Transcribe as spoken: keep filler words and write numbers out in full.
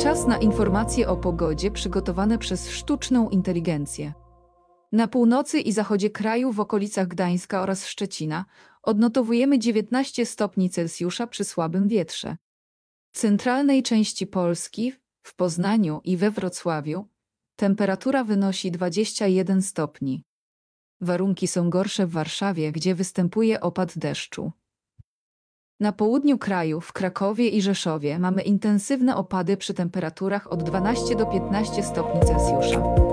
Czas na informacje o pogodzie przygotowane przez sztuczną inteligencję. Na północy i zachodzie kraju w okolicach Gdańska oraz Szczecina odnotowujemy dziewiętnaście stopni Celsjusza przy słabym wietrze. W centralnej części Polski, w Poznaniu i we Wrocławiu, temperatura wynosi dwadzieścia jeden stopni. Warunki są gorsze w Warszawie, gdzie występuje opad deszczu. Na południu kraju, w Krakowie i Rzeszowie mamy intensywne opady przy temperaturach od dwunastu do piętnastu stopni Celsjusza.